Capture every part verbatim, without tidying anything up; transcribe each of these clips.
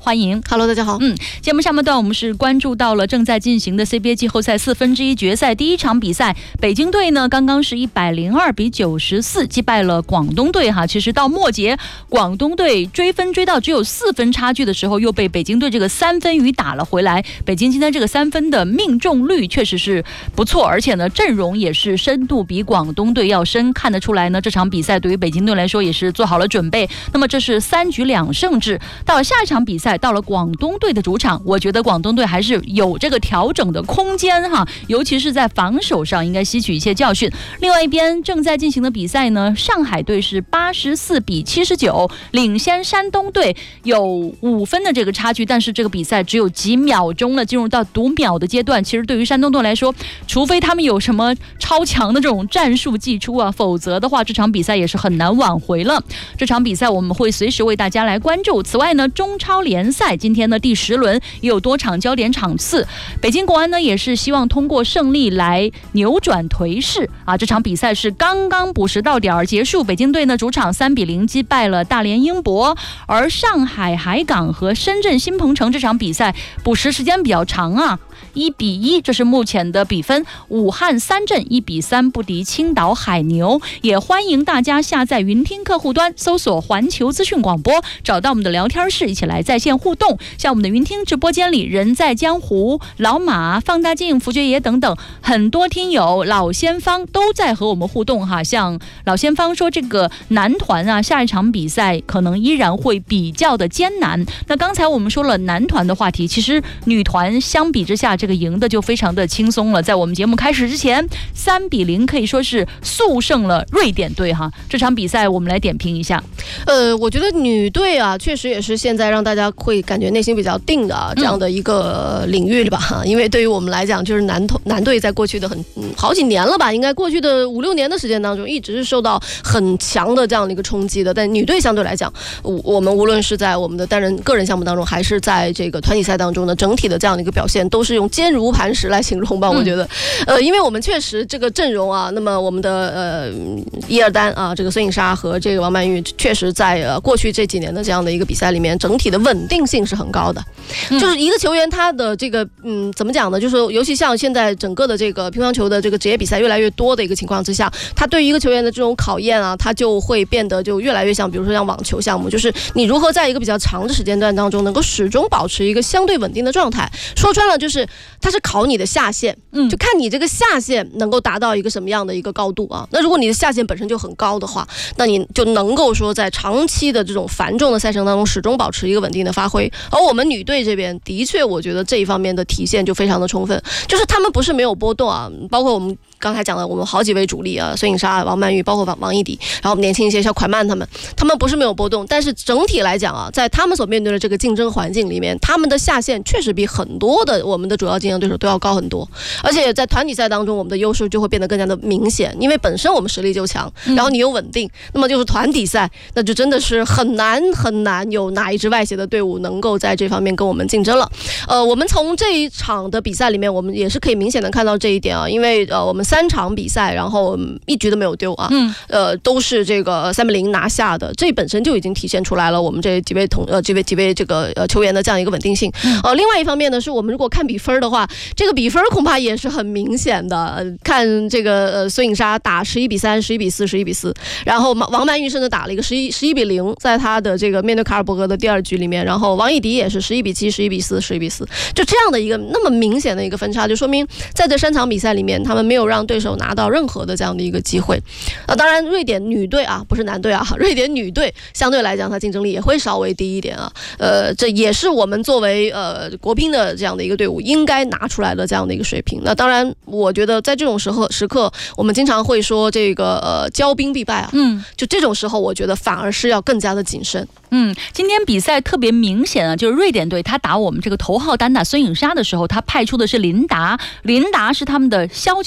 欢迎。 Hello， 大家好。 嗯，节目下半段我们是关注到了正在进行的 C B A 季后赛四分之一决赛第一场比赛，北京队呢刚刚是一百零二比九十四击败了广东队哈。其实到末节，广东队追分追到只有四分差距的时候，又被北京队这个三分雨打了回来。北京今天这个三分的命中率确实是不错，而且呢阵容也是深度比广东队要深，看得出来呢这场比赛对于北京队来说也是做好了准备。那么这是三局两胜制，到了下一场比赛，到了广东队的主场，我觉得广东队还是有这个调整的空间哈，尤其是在防守上应该吸取一些教训。另外一边正在进行的比赛呢，上海队是八十四比七十九领先山东队有五分的这个差距，但是这个比赛只有几秒钟了，进入到读秒的阶段。其实对于山东队来说，除非他们有什么超强的这种战术祭出啊，否则的话这场比赛也是很难挽回了。这场比赛我们会随时为大家来关注。此外呢，中超联赛今天的第十轮也有多场焦点场次，北京国安呢也是希望通过胜利来扭转颓势啊。这场比赛是刚刚补时到点结束，北京队呢主场三比零击败了大连英博，而上海海港和深圳新鹏城这场比赛补时时间比较长啊，一比一，这是目前的比分。武汉三镇一比三不敌青岛海牛。也欢迎大家下载云听客户端，搜索环球资讯广播，找到我们的聊天室，一起来在线互动。像我们的云听直播间里，人在江湖、老马、放大镜、福爵爷等等很多听友老先锋都在和我们互动哈。像老先锋说，这个男团啊，下一场比赛可能依然会比较的艰难。那刚才我们说了男团的话题，其实女团相比之下，这个赢的就非常的轻松了。在我们节目开始之前，三比零可以说是速胜了瑞典队哈。这场比赛我们来点评一下。 呃，我觉得女队啊，确实也是现在让大家会感觉内心比较定的、啊、这样的一个领域了吧、嗯、因为对于我们来讲，就是男男队在过去的很、嗯、好几年了吧，应该过去的五六年的时间当中，一直是受到很强的这样的一个冲击的。但女队相对来讲，我们无论是在我们的单人个人项目当中，还是在这个团体赛当中呢，整体的这样的一个表现都是用坚如磐石来形容吧。我觉得，呃，因为我们确实这个阵容啊，那么我们的呃一二单啊，这个孙颖莎和这个王曼玉，确实在呃过去这几年的这样的一个比赛里面，整体的稳定性是很高的。嗯、就是一个球员他的这个嗯怎么讲呢？就是尤其像现在整个的这个乒乓球的这个职业比赛越来越多的一个情况之下，他对于一个球员的这种考验啊，他就会变得就越来越像，比如说像网球项目，就是你如何在一个比较长的时间段当中能够始终保持一个相对稳定的状态。说穿了就是它是考你的下限，嗯，就看你这个下限能够达到一个什么样的一个高度啊。那如果你的下限本身就很高的话，那你就能够说在长期的这种繁重的赛程当中始终保持一个稳定的发挥。而我们女队这边的确我觉得这一方面的体现就非常的充分，就是他们不是没有波动啊，包括我们刚才讲的我们好几位主力啊，孙颖莎、王曼玉，包括王王艺迪，然后我们年轻一些像蒯曼他们，他们不是没有波动，但是整体来讲啊，在他们所面对的这个竞争环境里面，他们的下限确实比很多的我们的主要竞争对手都要高很多。而且在团体赛当中，我们的优势就会变得更加的明显，因为本身我们实力就强，然后你又稳定，那么就是团体赛，那就真的是很难很难有哪一支外协的队伍能够在这方面跟我们竞争了。呃，我们从这一场的比赛里面，我们也是可以明显的看到这一点啊，因为呃我们三场比赛，然后一局都没有丢啊，嗯，呃都是这个三比零拿下的，这本身就已经体现出来了我们这几位同呃这位几位这个呃球员的这样一个稳定性。呃，另外一方面呢，是我们如果看比分的话，这个比分恐怕也是很明显的。呃、看这个呃孙颖莎打十一比三、十一比四、十一比四，然后王曼玉甚至打了一个十一十一比零，在他的这个面对卡尔伯格的第二局里面，然后王艺迪也是十一比七、十一比四、十一比四，就这样的一个那么明显的一个分差，就说明在这三场比赛里面，他们没有让对手拿到任何的这样的一个机会。啊，当然瑞典女队啊，不是男队啊，瑞典女队相对来讲，它竞争力也会稍微低一点啊。呃，这也是我们作为呃国乒的这样的一个队伍应该拿出来的这样的一个水平。那当然，我觉得在这种时候时刻，我们经常会说这个呃骄兵必败啊，嗯，就这种时候，我觉得反而是要更加的谨慎。 嗯，今天比赛特别明显啊，就是瑞典队他打我们这个头号单打孙颖莎的时候，他派出的是琳达，琳达是他们的削球手。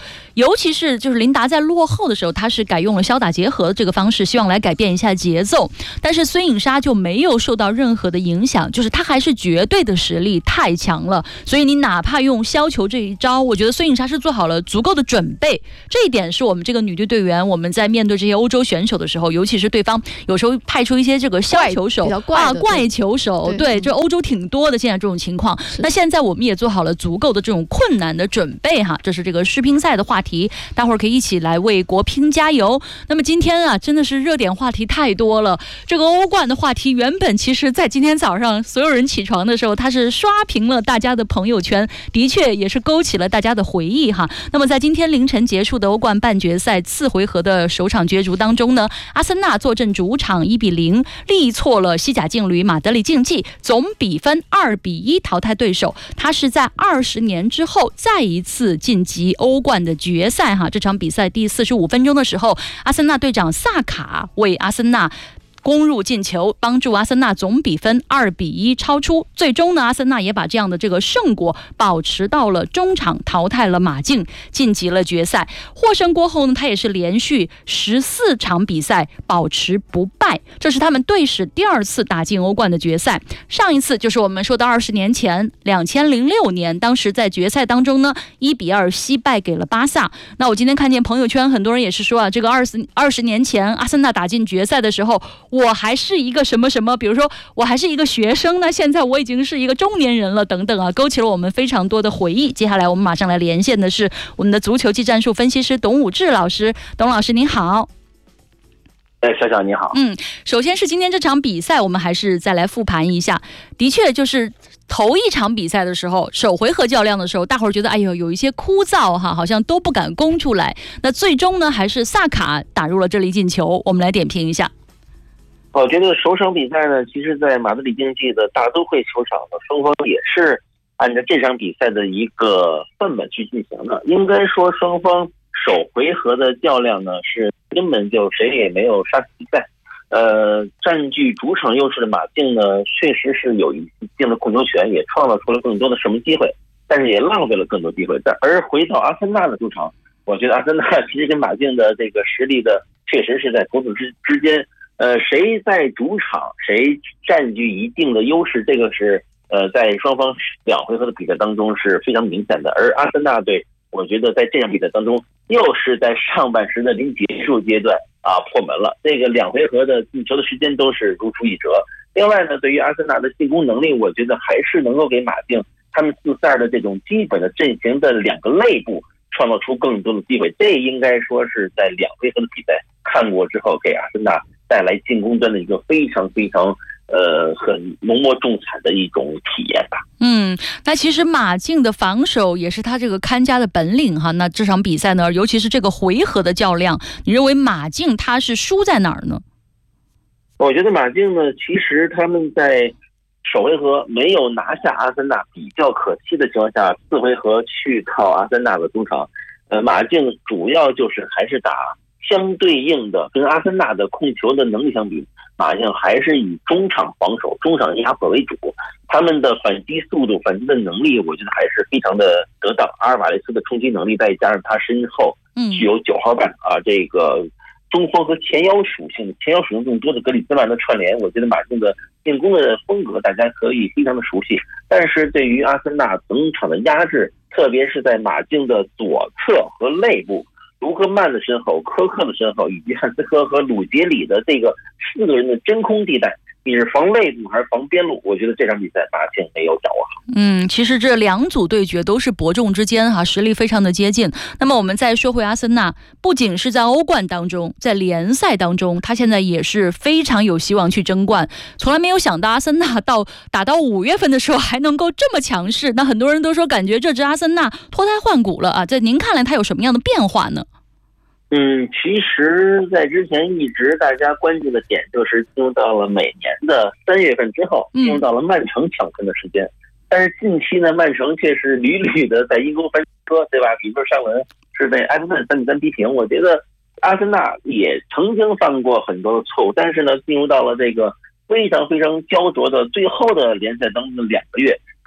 尤其是就是琳达在落后的时候，她是改用了消打结合这个方式，希望来改变一下节奏。但是孙颖莎就没有受到任何的影响，就是她还是绝对的实力太强了。所以你哪怕用削球这一招，我觉得孙颖莎是做好了足够的准备。这一点是我们这个女队队员，我们在面对这些欧洲选手的时候，尤其是对方有时候派出一些这个削球手啊、怪球手， 对, 对，这欧洲挺多的。现在这种情况，那现在我们也做好了足够的这种困难的准备哈。这是这个世乒赛的话题，待会儿可以一起来为国乒加油。那么今天啊，真的是热点话题太多了。这个欧冠的话题，原本其实在今天早上所有人起床的时候，它是刷屏了大家的朋友圈，的确也是勾起了大家的回忆哈。那么在今天凌晨结束的欧冠半决赛次回合的首场角逐当中呢，阿森纳坐镇主场一比零力挫了西甲劲旅马德里竞技，总比分二比一淘汰对手。他是在二十年之后再一次晋级欧冠的决赛哈。这场比赛第四十五分钟的时候，阿森纳队长萨卡为阿森纳攻入进球，帮助阿森纳总比分二比一超出。最终呢，阿森纳也把这样的这个胜果保持到了中场，淘汰了马竞，晋级了决赛。获胜过后呢，他也是连续十四场比赛保持不败，这是他们队史第二次打进欧冠的决赛。上一次就是我们说的二十年前，两千零六年，当时在决赛当中呢，一比二惜败给了巴萨。那我今天看见朋友圈很多人也是说啊，这个二十二十年前阿森纳打进决赛的时候，我还是一个什么什么，比如说我还是一个学生呢，现在我已经是一个中年人了，等等啊，勾起了我们非常多的回忆。接下来我们马上来连线的是我们的足球技战术分析师董武志老师。董老师您好。 哎，小小你好。 嗯，首先是今天这场比赛，我们还是再来复盘一下。的确，就是头一场比赛的时候，首回合较量的时候，大伙儿觉得哎呦有一些枯燥哈，好像都不敢攻出来。那最终呢，还是萨卡打入了这粒进球。我们来点评一下。 我觉得首场比赛呢，其实在马德里竞技的大都会球场呢，双方也是按照这场比赛的一个范本去进行的。应该说双方首回合的较量呢，是根本就谁也没有杀死比赛。呃，占据主场优势的马竞呢，确实是有一定的控球权，也创造出了更多的射门机会，但是也浪费了更多机会。但而回到阿森纳的主场，我觉得阿森纳其实跟马竞的这个实力的确实是在头子之之间。呃，谁在主场谁占据一定的优势，这个是呃在双方两回合的比赛当中是非常明显的。而阿森纳队，我觉得在这场比赛当中，又是在上半时的临结束阶段啊破门了。这个两回合的进球的时间都是如出一辙。另外呢，对于阿森纳的进攻能力，我觉得还是能够给马竞他们四赛的这种基本的阵型的两个肋部创造出更多的机会。这应该说是在两回合的比赛看过之后，给阿森纳带来进攻端的一个非常非常呃很浓墨重彩的一种体验吧。 嗯，那其实马竞的防守也是他这个看家的本领哈。那这场比赛呢，尤其是这个回合的较量，你认为马竞他是输在哪儿呢？ 我觉得马竞呢，其实他们在首回合没有拿下阿森纳比较可惜的情况下，四回合去靠阿森纳的主场，呃，马竞主要就是还是打相对应的，跟阿森纳的控球的能力相比，马竞还是以中场防守、中场压迫为主。他们的反击速度、反击的能力，我觉得还是非常的得当。阿尔瓦雷斯的冲击能力，再加上他身后具有九号半啊，这个中锋和前腰属性、前腰属性更多的格里兹曼的串联，我觉得马竞的进攻的风格大家可以非常的熟悉。但是对于阿森纳整场的压制，特别是在马竞的左侧和肋部，卢克曼的身后、科克的身后，以及汉斯科和鲁杰里的这个四个人的真空地带，你是防肋部还是防边路？我觉得这场比赛马竞没有掌握好。 嗯，其实这两组对决都是伯仲之间哈，实力非常的接近。那么我们再说回阿森纳，不仅是在欧冠当中，在联赛当中，他现在也是非常有希望去争冠。从来没有想到阿森纳到打到五月份的时候还能够这么强势。那很多人都说，感觉这支阿森纳脱胎换骨了啊！在您看来，它有什么样的变化呢？ 嗯，其实，在之前一直大家关注的点就是进入到了每年的三月份之后，进入到了曼城抢分的时间。嗯、但是近期呢，曼城却是屡屡的在阴沟翻车，对吧？比如说上轮是被埃弗顿三比三逼平。我觉得阿森纳也曾经犯过很多的错误，但是呢，进入到了这个非常非常焦灼的最后的联赛当中的两个月，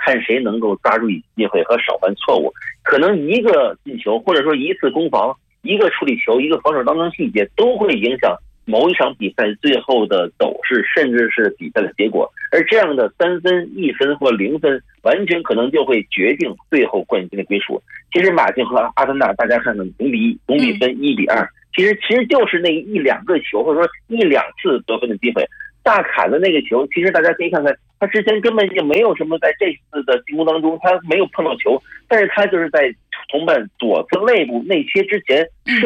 看谁能够抓住机会和少犯错误。可能一个进球，或者说一次攻防，一个处理球，一个防守当中细节，都会影响某一场比赛最后的走势，甚至是比赛的结果。而这样的三分、一分或零分，完全可能就会决定最后冠军的归属。其实马竞和阿森纳，大家看看总比一总比分一比二，其实其实就是那一两个球，或者说一两次得分的机会。大卡的那个球，其实大家可以看看，他之前根本就没有什么在这次的进攻当中，他没有碰到球，但是他就是在同伴左侧肋部内切之前